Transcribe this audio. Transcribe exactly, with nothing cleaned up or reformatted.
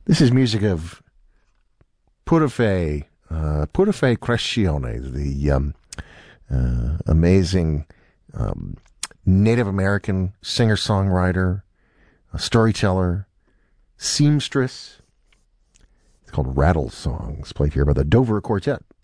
This is music of Purife, uh, Purife Crescione, the um, uh, amazing um, Native American singer-songwriter, a storyteller, seamstress. It's called Rattle Songs, played here by the Dover Quartet.